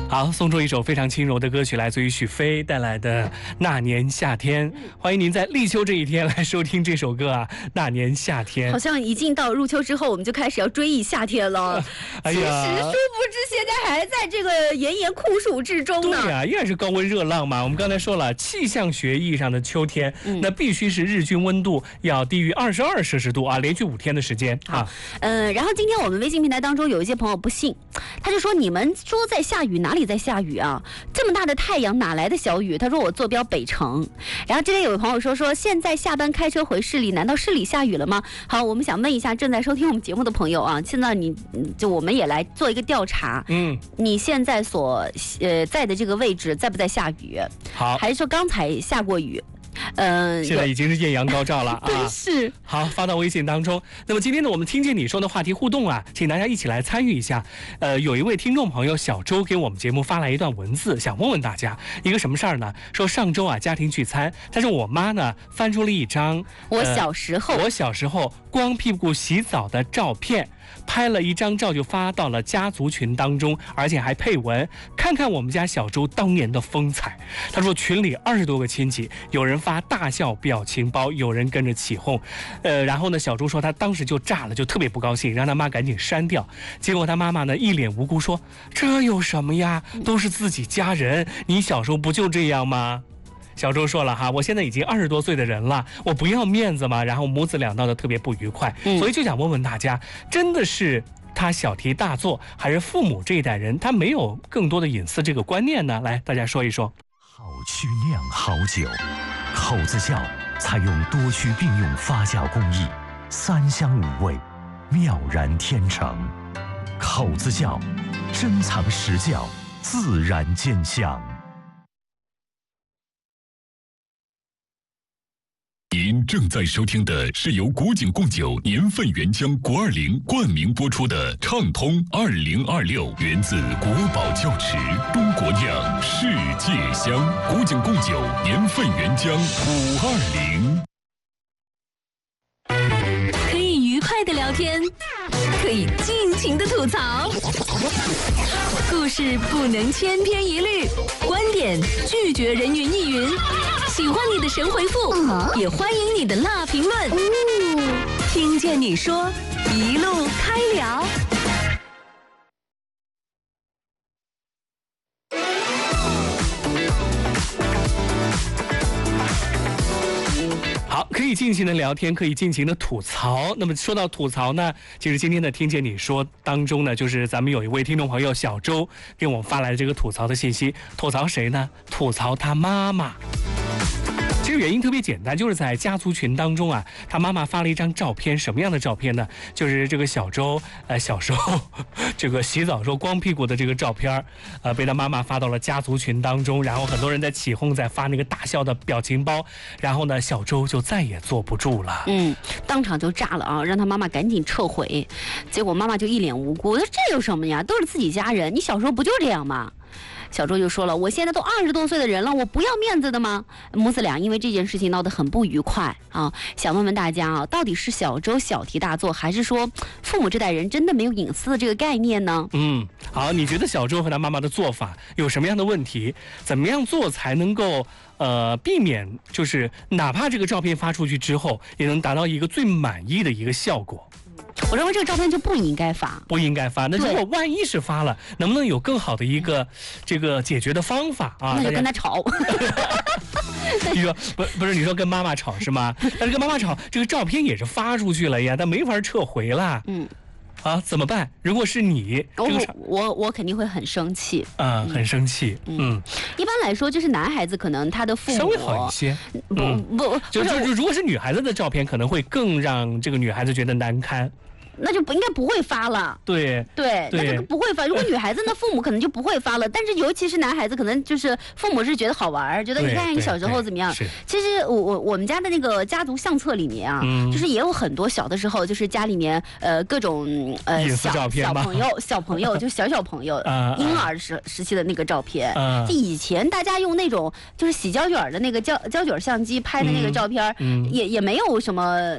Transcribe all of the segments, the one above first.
好，送出一首非常轻柔的歌曲，来自于许飞带来的《那年夏天》。欢迎您在立秋这一天来收听这首歌啊，《那年夏天》。 好像一进到入秋之后，我们就开始要追忆夏天了。 哎呀， 其实殊不知现在还在这个炎炎酷暑之中呢。 对呀，依然是高温热浪嘛。我们刚才说了，气象学意义上的秋天，那必须是日均温度要低于22摄氏度啊，连续5天的时间啊。 然后今天我们微信平台当中有一些朋友不信，他就说你们说在下雨，哪里在下雨啊？这么大的太阳哪来的小雨？他说我坐标北城。然后这边有位朋友说现在下班开车回市里，难道市里下雨了吗？好，我们想问一下正在收听我们节目的朋友啊，现在我们也来做一个调查，你现在所在的这个位置在不在下雨？ 好， 还是说刚才下过雨？ 现在已经是艳阳高照了啊！ 真是好，发到微信当中。那么今天呢，我们听见你说的话题互动啊，请大家一起来参与一下。有一位听众朋友小周给我们节目发来一段文字，想问问大家一个什么事儿呢？说上周啊家庭聚餐，但是我妈呢翻出了一张我小时候光屁股洗澡的照片。拍了一张照就发到了家族群当中，而且还配文，看看我们家小周当年的风采。他说群里20多个亲戚，有人发大笑表情包，有人跟着起哄。然后呢，小周说他当时就炸了，就特别不高兴，让他妈赶紧删掉。结果他妈妈呢一脸无辜说：“这有什么呀？都是自己家人，你小时候不就这样吗？”小周说了哈，我现在已经20多岁的人了，我不要面子嘛，然后母子俩闹得特别不愉快，所以就想问问大家，真的是他小题大做，还是父母这一代人他没有更多的隐私这个观念呢？来，大家说一说。 好曲酿好酒，口子窖采用多区并用发酵工艺，3香5味，妙然天成。口子窖珍藏实窖，自然见香。 您正在收听的是由古井贡酒年份原浆国20冠名播出的畅通2026，源自国宝窖池，中国酿，世界香。古井贡酒年份原浆520。 可以愉快的聊天，可以尽情的吐槽，故事不能千篇一律，观点拒绝人云亦云。喜欢你的神回复，也欢迎你的辣评论。听见你说，一路开聊。 好，可以尽情的聊天，可以尽情的吐槽。那么说到吐槽呢，其实今天的听见你说当中呢，就是咱们有一位听众朋友小周给我们发来的这个吐槽的信息。吐槽谁呢？吐槽他妈妈。其实原因特别简单，就是在家族群当中啊，他妈妈发了一张照片，什么样的照片呢？就是这个小周小时候这个洗澡时候光屁股的这个照片，被他妈妈发到了家族群当中，然后很多人在起哄，在发那个大笑的表情包，然后呢，小周就再也坐不住了， 当场就炸了啊，让他妈妈赶紧撤回。结果妈妈就一脸无辜，说这有什么呀？都是自己家人，你小时候不就这样吗？小周就说了，我现在都20多岁的人了，我不要面子的吗？母子俩因为这件事情闹得很不愉快啊。想问问大家啊，到底是小周小题大做，还是说父母这代人真的没有隐私的这个概念呢？ 好，你觉得小周和他妈妈的做法有什么样的问题？怎么样做才能够避免，就是哪怕这个照片发出去之后，也能达到一个最满意的一个效果？ 我认为这个照片就不应该发， 那如果万一是发了，能不能有更好的一个这个解决的方法啊？ 那就跟他吵。 你说不是你说跟妈妈吵是吗？但是跟妈妈吵，这个照片也是发出去了呀，但没法撤回了。啊，怎么办？如果是你， 我肯定会很生气。 很生气。 一般来说，就是男孩子可能他的父母稍微好一些。就如果是女孩子的照片，可能会更让这个女孩子觉得难堪。 那就应该不会发了。 对， 那这个不会发。如果女孩子，那父母可能就不会发了。但是尤其是男孩子，可能就是父母是觉得好玩，觉得你看你小时候怎么样。其实我们家的那个家族相册里面啊，就是也有很多小的时候，就是家里面各种小朋友就小朋友婴儿时期的那个照片。就以前大家用那种就是洗胶卷的那个胶卷相机拍的那个照片，也没有什么。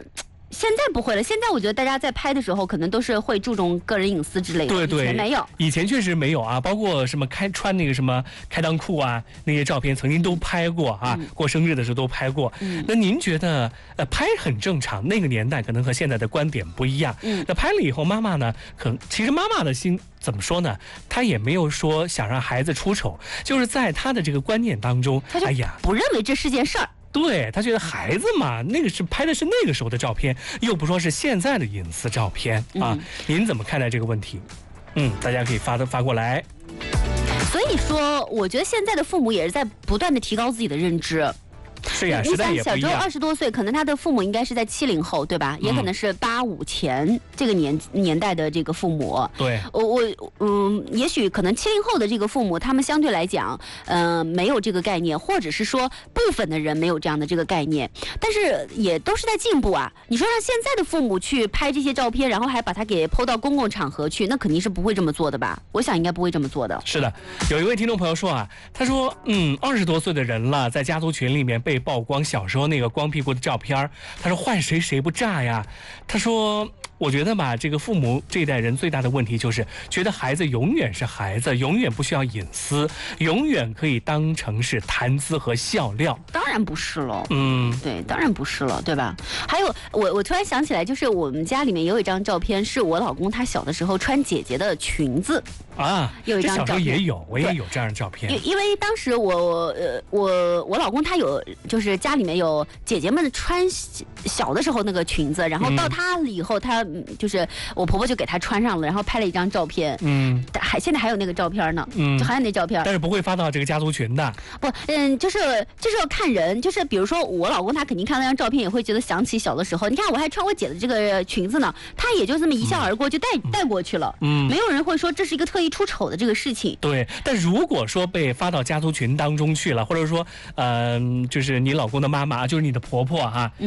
现在不会了，现在我觉得大家在拍的时候，可能都是会注重个人隐私之类的。 对对， 以前没有， 以前确实没有啊，包括什么穿那个什么开裆裤啊，那些照片曾经都拍过啊，过生日的时候都拍过。那您觉得拍很正常，那个年代可能和现在的观点不一样。那拍了以后，妈妈呢，其实妈妈的心怎么说呢？她也没有说想让孩子出丑，就是在她的这个观念当中， 她就不认为这是件事儿。 对，他觉得孩子嘛，那个是拍的是那个时候的照片，又不说是现在的隐私照片啊。您怎么看待这个问题？大家可以发过来。 所以说，我觉得现在的父母也是在不断的提高自己的认知。 是呀，时代也不一样。 小周20多岁，可能他的父母应该是在70后，对吧？也可能是85前这个年代的这个父母。 对， 也许可能70后的这个父母，他们相对来讲，没有这个概念，或者是说部分的人没有这样的这个概念，但是也都是在进步啊。你说让现在的父母去拍这些照片，然后还把它给抛到公共场合去，那肯定是不会这么做的吧？我想应该不会这么做的。 是的，有一位听众朋友说啊，他说，20多岁的人了，在家族群里面被曝光小时候那个光屁股的照片，他说换谁不炸呀？他说，我觉得吧，这个父母这一代人最大的问题就是觉得孩子永远是孩子，永远不需要隐私，永远可以当成是谈资和笑料。 当然不是了，对，当然不是了，对吧？还有，我突然想起来，就是我们家里面有一张照片，是我老公他小的时候穿姐姐的裙子啊， 有一张照片， 小时候也有，我也有这样的照片。 因为当时我老公他有，就是家里面有姐姐们穿小的时候那个裙子，然后到他以后，他就是我婆婆就给他穿上了，然后拍了一张照片，现在还有那个照片呢，就还有那照片， 但是不会发到这个家族群的。 不，就是要看人，就是比如说我老公他肯定看那张照片也会觉得想起小的时候，你看我还穿我姐的这个裙子呢，他也就这么一笑而过就带过去了，没有人会说这是一个特意出丑的这个事情。 对，但如果说被发到家族群当中去了，或者说就是你老公的妈妈，就是你的婆婆哈，